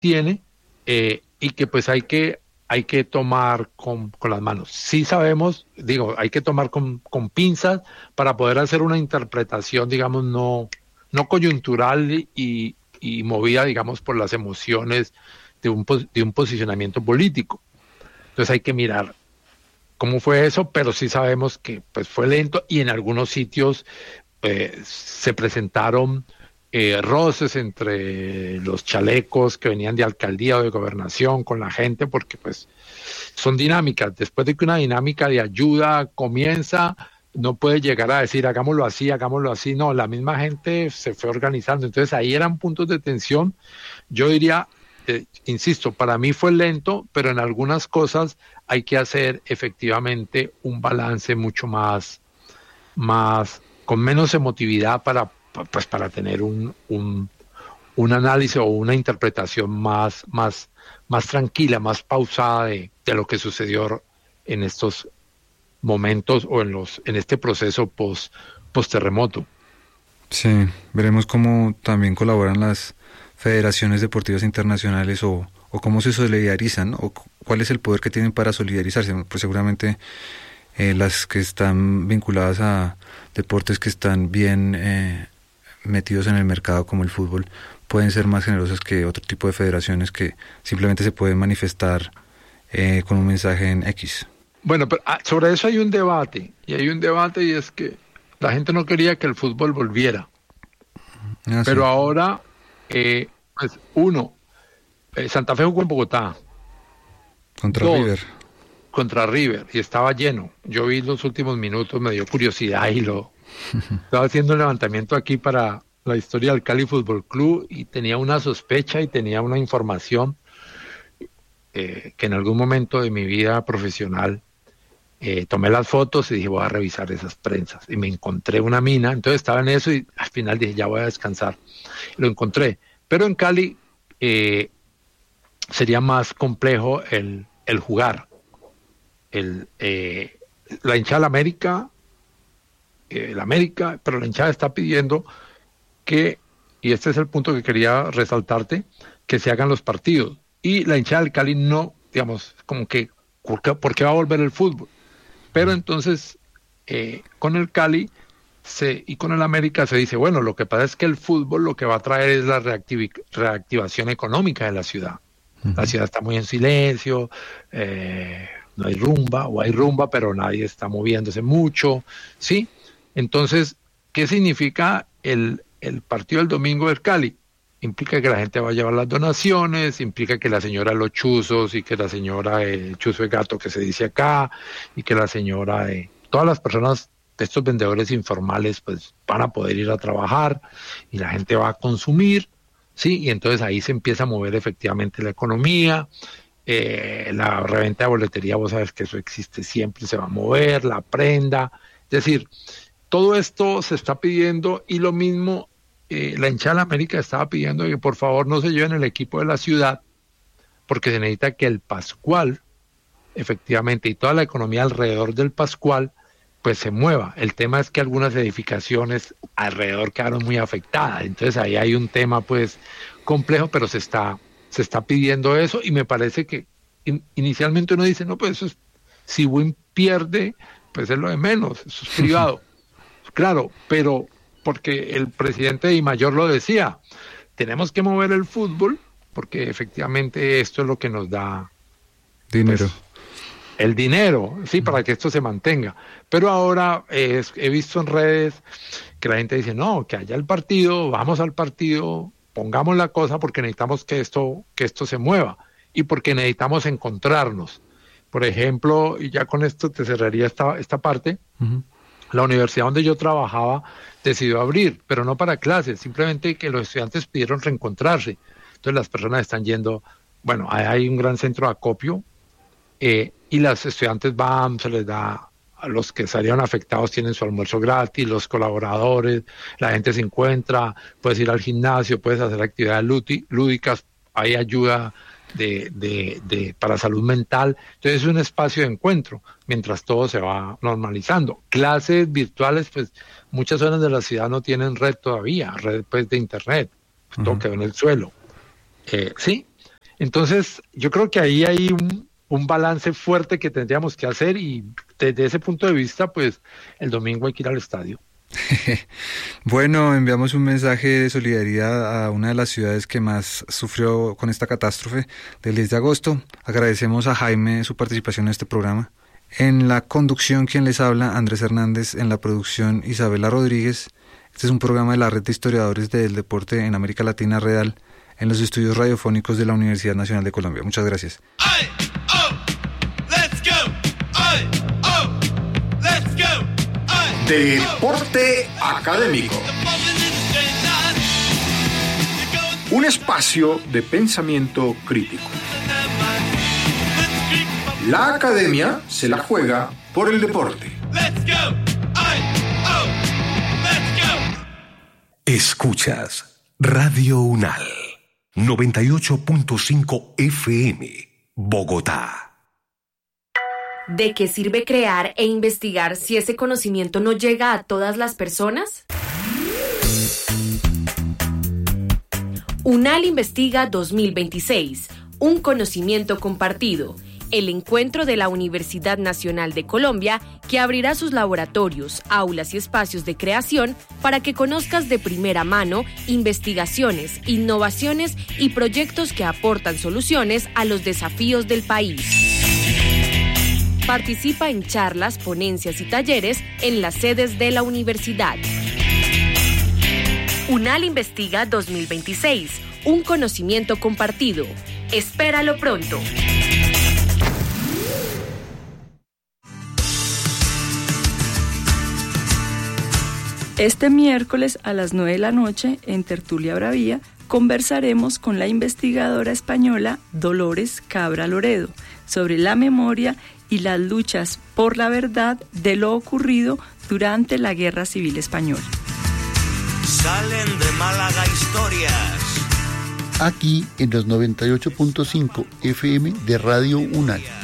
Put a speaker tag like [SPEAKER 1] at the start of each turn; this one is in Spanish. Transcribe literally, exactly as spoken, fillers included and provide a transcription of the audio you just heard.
[SPEAKER 1] tiene, eh, y que pues hay que hay que tomar con, con las manos. Sí sabemos, digo, hay que tomar con, con pinzas para poder hacer una interpretación, digamos, no, no coyuntural y, y movida, digamos, por las emociones de un, de un posicionamiento político. Entonces hay que mirar cómo fue eso, pero sí sabemos que pues fue lento y en algunos sitios eh, se presentaron eh, roces entre los chalecos que venían de alcaldía o de gobernación con la gente, porque pues son dinámicas. Después de que una dinámica de ayuda comienza, no puede llegar a decir hagámoslo así, hagámoslo así. No, la misma gente se fue organizando. Entonces ahí eran puntos de tensión. Yo diría, eh, insisto, para mí fue lento, pero en algunas cosas hay que hacer efectivamente un balance mucho más, más con menos emotividad para, pues, para tener un, un, un análisis o una interpretación más, más, más tranquila, más pausada de, de lo que sucedió en estos momentos o en los en este proceso post, post terremoto.
[SPEAKER 2] Sí, veremos cómo también colaboran las federaciones deportivas internacionales o, o cómo se solidarizan, ¿no? O cuál es el poder que tienen para solidarizarse. Pues seguramente eh, las que están vinculadas a deportes que están bien eh, metidos en el mercado como el fútbol pueden ser más generosas que otro tipo de federaciones que simplemente se pueden manifestar eh, con un mensaje en X.
[SPEAKER 1] Bueno, pero ah, sobre eso hay un debate, y hay un debate y es que la gente no quería que el fútbol volviera,
[SPEAKER 2] Ah,
[SPEAKER 1] pero
[SPEAKER 2] sí.
[SPEAKER 1] ahora, eh, pues uno, eh, Santa Fe jugó en Bogotá,
[SPEAKER 2] Contra
[SPEAKER 1] dos,
[SPEAKER 2] River.
[SPEAKER 1] contra River, y estaba lleno. Yo vi los últimos minutos, me dio curiosidad y lo estaba haciendo un levantamiento aquí para la historia del Cali Fútbol Club y tenía una sospecha y tenía una información eh, que en algún momento de mi vida profesional eh, tomé las fotos y dije voy a revisar esas prensas y me encontré una mina, entonces estaba en eso y al final dije ya voy a descansar. Lo encontré, pero en Cali eh, sería más complejo el, el jugar. El, eh, la hinchada de la América, eh, la América, pero la hinchada está pidiendo que, y este es el punto que quería resaltarte, que se hagan los partidos. Y la hinchada del Cali no, digamos, como que, ¿por qué, por qué va a volver el fútbol? Pero entonces, eh, con el Cali se, y con el América se dice, bueno, lo que pasa es que el fútbol lo que va a traer es la reactivi- reactivación económica de la ciudad. Uh-huh. La ciudad está muy en silencio, eh, no hay rumba, o hay rumba, pero nadie está moviéndose mucho, ¿sí? Entonces, ¿qué significa el, el partido del domingo del Cali? Implica que la gente va a llevar las donaciones, implica que la señora de los chuzos y que la señora el chuzo de gato que se dice acá y que la señora de todas las personas de estos vendedores informales pues van a poder ir a trabajar y la gente va a consumir, sí, y entonces ahí se empieza a mover efectivamente la economía, eh, la reventa de boletería, vos sabes que eso existe siempre, se va a mover, la prenda, es decir, todo esto se está pidiendo y lo mismo. Eh, la hinchada de la América estaba pidiendo que por favor no se lleven el equipo de la ciudad porque se necesita que el Pascual, efectivamente, y toda la economía alrededor del Pascual, pues se mueva. El tema es que algunas edificaciones alrededor quedaron muy afectadas, entonces ahí hay un tema pues complejo, pero se está, se está pidiendo eso y me parece que in, inicialmente uno dice, no, pues eso es, si Win pierde, pues es lo de menos, eso es privado. Claro, pero porque el presidente Di Mayor lo decía, tenemos que mover el fútbol porque efectivamente esto es lo que nos da
[SPEAKER 2] dinero.
[SPEAKER 1] Pues, el dinero, sí, para que esto se mantenga. Pero ahora eh, he visto en redes que la gente dice, no, que haya el partido, vamos al partido, pongamos la cosa porque necesitamos que esto, que esto se mueva y porque necesitamos encontrarnos. Por ejemplo, y ya con esto te cerraría esta, esta parte, uh-huh. La universidad donde yo trabajaba decidió abrir, pero no para clases, simplemente que los estudiantes pidieron reencontrarse. Entonces las personas están yendo, bueno, hay un gran centro de acopio eh, y las estudiantes van, se les da, a los que salieron afectados tienen su almuerzo gratis, los colaboradores, la gente se encuentra, puedes ir al gimnasio, puedes hacer actividades lúdicas, hay ayuda De, de, de, para salud mental, entonces es un espacio de encuentro mientras todo se va normalizando. Clases virtuales, pues muchas zonas de la ciudad no tienen red todavía, red pues de internet, uh-huh. Todo quedó en el suelo, eh, sí, Entonces, yo creo que ahí hay un, un balance fuerte que tendríamos que hacer y desde ese punto de vista, pues el domingo hay que ir al estadio.
[SPEAKER 2] Bueno, enviamos un mensaje de solidaridad a una de las ciudades que más sufrió con esta catástrofe del diez de agosto. Agradecemos a Jaime su participación en este programa. En la conducción, quien les habla, Andrés Hernández. En la producción, Isabela Rodríguez. Este es un programa de la Red de Historiadores del Deporte en América Latina, REDAL, en los estudios radiofónicos de la Universidad Nacional de Colombia. Muchas gracias.
[SPEAKER 3] Ay, oh, let's go. Ay, oh, let's go. Ay,
[SPEAKER 4] Deporte Académico. Un espacio de pensamiento crítico. La academia se la juega por el deporte.
[SPEAKER 3] Let's go. Ay, oh, let's go.
[SPEAKER 5] Escuchas Radio UNAL noventa y ocho punto cinco F M, Bogotá.
[SPEAKER 6] ¿De qué sirve crear e investigar si ese conocimiento no llega a todas las personas? UNAL Investiga dos mil veintiséis, un conocimiento compartido. El encuentro de la Universidad Nacional de Colombia que abrirá sus laboratorios, aulas y espacios de creación para que conozcas de primera mano investigaciones, innovaciones y proyectos que aportan soluciones a los desafíos del país. Participa en charlas, ponencias y talleres en las sedes de la universidad. UNAL Investiga dos mil veintiséis, un conocimiento compartido. Espéralo pronto.
[SPEAKER 7] Este miércoles a las nueve de la noche, en Tertulia Bravía, conversaremos con la investigadora española Dolores Cabra Loredo sobre la memoria y las luchas por la verdad de lo ocurrido durante la Guerra Civil Española.
[SPEAKER 3] Salen de Málaga historias.
[SPEAKER 8] Aquí en los noventa y ocho punto cinco F M de Radio UNAL.